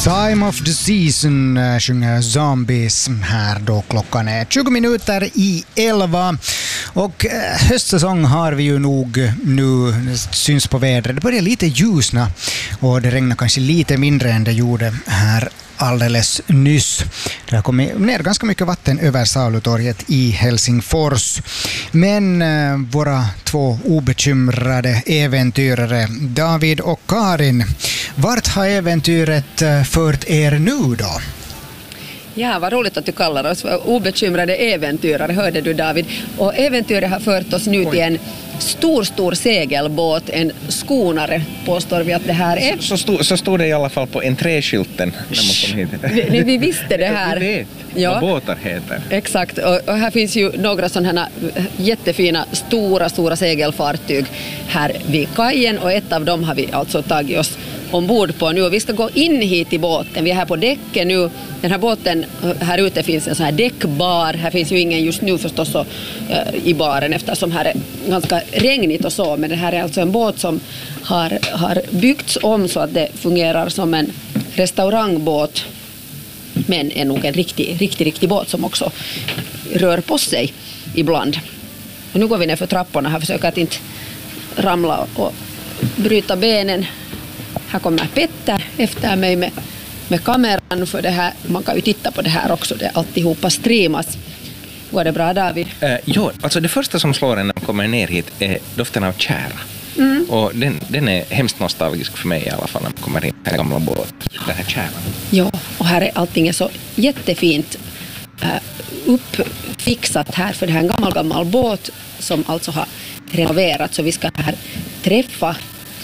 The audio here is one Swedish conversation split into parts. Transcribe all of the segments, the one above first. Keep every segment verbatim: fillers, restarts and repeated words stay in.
Time of the season sjunger Zombies här då klockan är tjugo minuter i elva. Och höstsäsong har vi ju nog nu, syns på vädret. Det börjar lite ljusna och det regnar kanske lite mindre än det gjorde här alldeles nyss. Det har kommit ner ganska mycket vatten över Salutorget i Helsingfors. Men eh, våra två obekymrade äventyrare, David och Karin, vart har äventyret eh, fört er nu då? Ja, vad roligt att du kallar oss obekymrade äventyrare, hörde du David. Och äventyret har fört oss nu till en stor, stor segelbåt, en skonare påstår vi att det här är. Så, stod, så stod det i alla fall på entréskylten när man kom hit. Vi, vi visste det här. Vi vet ja. vad båtar heter. Exakt, och, och här finns ju några sådana här jättefina, stora, stora segelfartyg här vid kajen och ett av dem har vi alltså tagit oss ombord på nu och vi ska gå in hit i båten. Vi är här på däcken nu. Den här båten, här ute finns en sån här däckbar. Här finns ju ingen just nu förstås så, uh, i baren eftersom här är ganska regnigt och så. Men det här är alltså en båt som har, har byggts om så att det fungerar som en restaurangbåt. Men är nog en riktig, riktig, riktig båt som också rör på sig ibland. Och nu går vi ner för trapporna här, försöker att inte ramla och bryta benen. Här kommer Petter efter mig med, med kameran för det här. Man kan ju titta på det här också, det alltihopa streamas. Går det bra, David? Uh, jo, alltså det första som slår en när man kommer ner hit är doften av tjära. Mm. Och den, den är hemskt nostalgisk för mig i alla fall när man kommer in i den gamla båt, den här tjäran. Ja, och här är allting är så jättefint uh, uppfixat här för det här är en gammal, gammal båt som alltså har renoverats så vi ska här träffa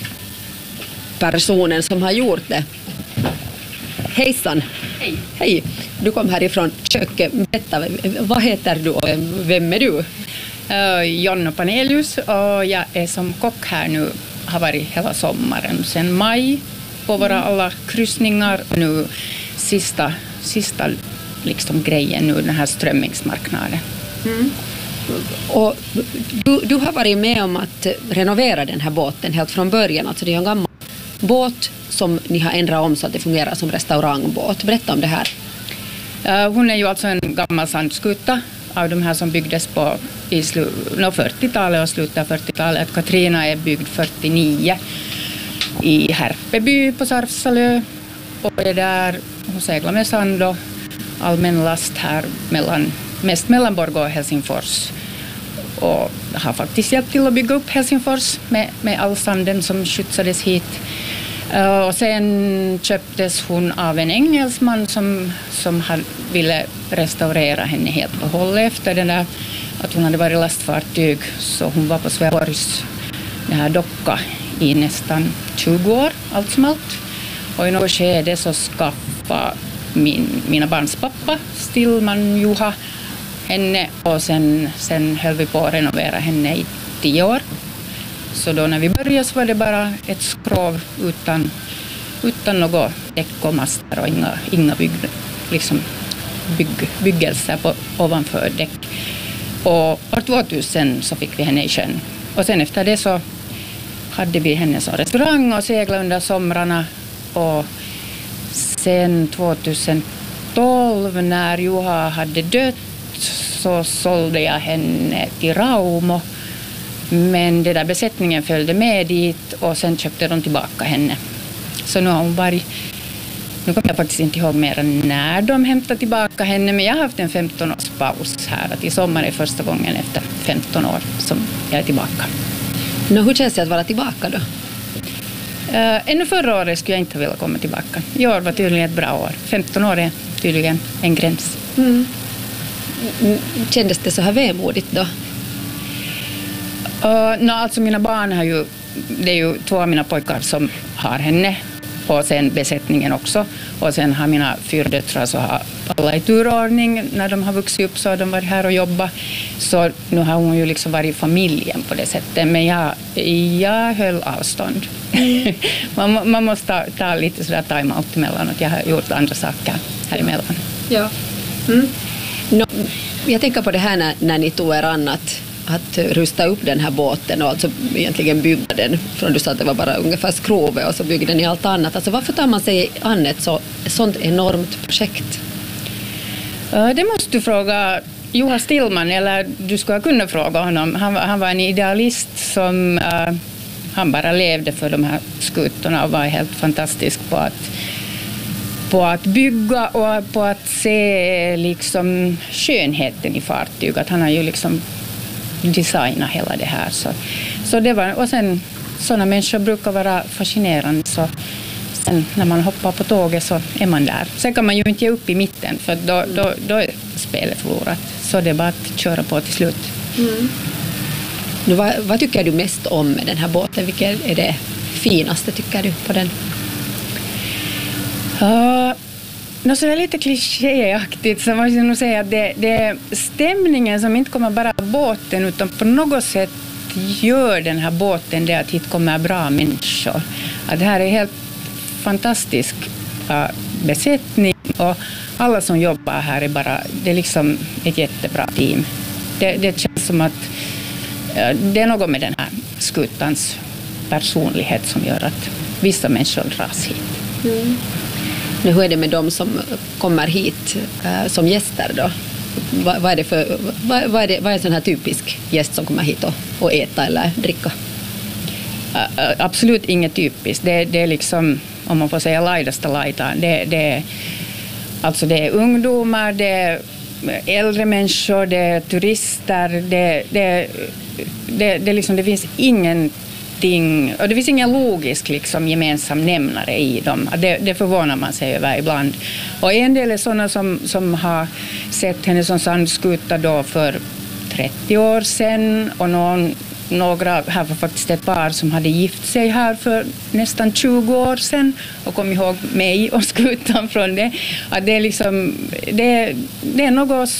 personen som har gjort det. Hejsan. Hej. Hej. Du kom härifrån köket. Berätta, vad heter du och vem är du? Uh, Jonna Panelius och jag är som kock här nu, har varit hela sommaren sedan maj på våra alla kryssningar. Nu sista, sista liksom grejen nu, den här strömmingsmarknaden. Mm. Och du, du har varit med om att renovera den här båten helt från början. Alltså det är en gammal båt som ni har ändrat om så att det fungerar som restaurangbåt. Berätta om det här. Uh, hon är ju alltså en gammal sandskuta av de här som byggdes på i slu- no, fyrtiotalet och slutet av fyrtiotalet. Katrina är byggd fyrtionio i Härpeby på Sarfsalö och är där hon seglar med sand och allmän last här mellan, mest mellan Borgå och Helsingfors. Och har faktiskt hjälpt till att bygga upp Helsingfors med, med all sanden som skjutsades hit. Uh, och sen köptes hon av en engelsman som, som had, ville restaurera henne helt och hållet efter den där, att hon hade varit lastfartyg. Så hon var på Sveaborgs det här docka i nästan tjugo år, allt som allt. Och i något skede så skaffade min, mina barns pappa, Stillman Juha, henne och sen, sen höll vi på att renovera henne i tio år. Så då när vi började så var det bara ett skrov utan, utan något däck och master och inga, inga bygg, liksom bygg, byggelser på, ovanför däck. Och år tvåtusen så fick vi henne i sjön. Och sen efter det så hade vi henne som restaurang och seglade under somrarna. Och sen tjugotolv när Juha hade dött så sålde jag henne till Raumo. Men det där besättningen följde med dit och sen köpte de tillbaka henne. Så nu har hon varit, nu kommer jag faktiskt inte ihåg mer än när de hämtade tillbaka henne, men jag har haft en femton års paus här. Att i sommar är första gången efter femton år som jag är tillbaka. Nå, hur känns det att vara tillbaka då? Uh, ännu förra året skulle jag inte vilja komma tillbaka. I år var tydligen ett bra år. femton år är tydligen en gräns. Mm. Kändes det så här vemodigt då? Uh, no, alltså mina barn har ju, det är ju två av mina pojkar som har henne och sen besättningen också. Och sen har mina fyra döttrar så har alla i turordning när de har vuxit upp så har de varit här och jobbat. Så nu har hon ju liksom varit i familjen på det sättet. Men jag, jag höll avstånd. Mm. man, man måste ta, ta lite sådär time-out emellan och jag har gjort andra saker här emellan. Ja. Mm. No, jag tänker på det här när, när ni tog er an att att rusta upp den här båten och alltså egentligen bygga den, från du sa att det var bara ungefär skrovet och så byggde ni allt annat. Alltså varför tar man sig an ett så, sånt enormt projekt? Det måste du fråga Juha Stillman, eller du skulle kunna fråga honom. Han, han var en idealist som uh, han bara levde för de här skutorna och var helt fantastisk på att, på att bygga och på att se liksom skönheten i fartyg. Att han har ju liksom designat hela det här. Så, så det var, och sen sådana människor brukar vara fascinerande, så sen när man hoppar på tåget så är man där. Sen kan man ju inte ge upp i mitten, för då, då, då är spelet förlorat. Så det är bara att köra på till slut. Mm. Nu, vad, vad tycker du mest om med den här båten? Vilket är det finaste tycker du på den? Uh, no, så det är lite klichéaktigt, så måste jag nog säga att det, det är stämningen som inte kommer bara båten, utan på något sätt gör den här båten det att hit kommer bra människor. Att det här är helt fantastisk uh, besättning och alla som jobbar här är bara, det är liksom ett jättebra team. Det, det känns som att uh, det är något med den här skutans personlighet som gör att vissa människor dras hit. Mm. Nu, hur är det med de som kommer hit uh, som gäster då? Va, vad är det för, va, vad är det, vad är en sån här typisk gäst som kommer hit och, och äta eller dricka? Uh, uh, absolut inget typiskt. Det, det är liksom, om man får säga laidasta laitaan, det, det, alltså det är ungdomar, det är äldre människor, det är turister, det, det, det, det, liksom, det finns ingenting, och det finns ingen logisk liksom, gemensam nämnare i dem. Det, det förvånar man sig över ibland. Och en del är sådana som, som har sett henne som sandskuta då för trettio år sedan, och någon Några, här var faktiskt ett par som hade gift sig här för nästan tjugo år sedan och kom ihåg mig och skutan från det. Att det, är liksom, det, det är något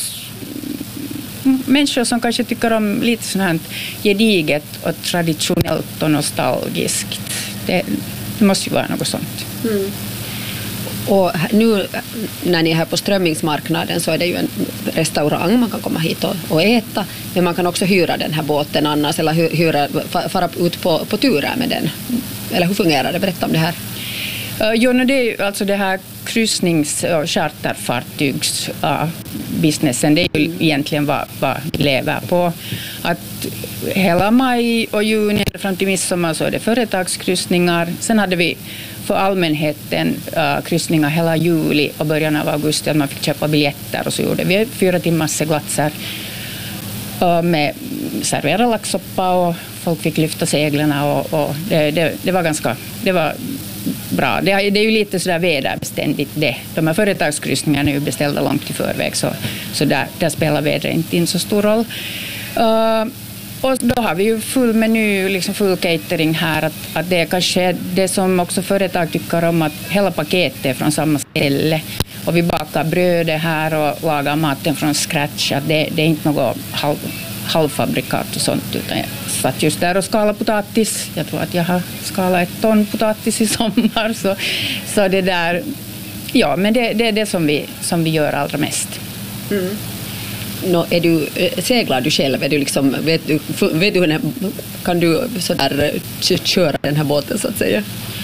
människor som kanske tycker om lite sånt här gediget och traditionellt och nostalgiskt. Det, det måste ju vara något sånt. Mm. Och nu när ni är här på strömmingsmarknaden så är det ju en restaurang, man kan komma hit och, och äta, men man kan också hyra den här båten annars, eller hyra, fara ut på, på turer med den. Eller hur fungerar det? Berätta om det här. Uh, jo, no, det är ju alltså det här kryssnings- och charterfartygsbusinessen, uh, det är ju egentligen vad, vad vi lever på. Att hela maj och juni fram till midsommar så är det företagskryssningar. Sen hade vi för allmänheten uh, kryssningar hela juli och början av augusti, att man fick köpa biljetter, och så gjorde vi fyra timmars seglatser uh, med servera laxsoppa och folk fick lyfta seglarna och, och det, det, det var ganska det var bra. Det, det är ju lite sådär väderbeständigt det. De här företagskryssningarna är ju beställda långt i förväg, så, så där, där spelar vädret inte in så stor roll. Uh, Och då har vi ju full meny, liksom full catering här. Att, att det är kanske det som också företag tycker om, att hela paketet är från samma ställe. Och vi bakar brödet här och lagar maten från scratch. Att det, det är inte något halv, halvfabrikat och sånt. Utan jag satt just där och skalade potatis. Jag tror att jag har skalat ett ton potatis i sommar. Så, så det där, ja, men det, det är det som vi, som vi gör allra mest. Mm. No, är du, seglar du själv? Är du liksom, vet du, vet du, kan du så där köra den här båten så att säga?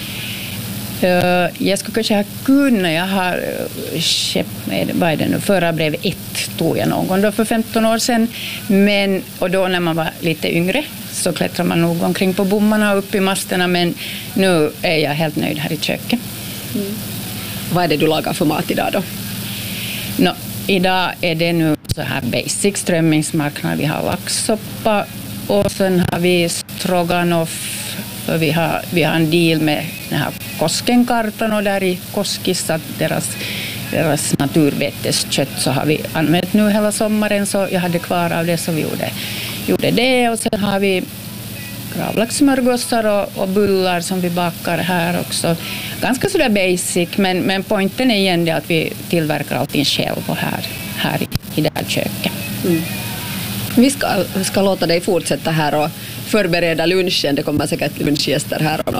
Uh, jag skulle kanske ha kunnat, jag har köpt med, vad är det nu, förarbrev ett tog jag någon gång då för femton år sedan, men, och då när man var lite yngre så klättrar man nog omkring på bommarna och upp i masterna, men nu är jag helt nöjd här i köket. Mm. Vad är det du lagar för mat idag då? No, idag är det nu så här basic strömmingsmarknad. Vi har laxsoppa och sen har vi stroganoff. För vi har, vi har en deal med den här Koskenkartan, och där i Koskis, att deras, deras naturbeteskött så har vi använt nu hela sommaren, så jag hade kvar av det, så vi gjorde, gjorde det. Och sen har vi gravlaxsmörgåsar och, och bullar som vi bakar här också. Ganska sådär basic, men, men poängen är igen det att vi tillverkar allting själv och här, här i, i det här köket. Mm. Vi ska, ska låta dig fortsätta här och förbereda lunchen. Det kommer säkert lunchgäster här om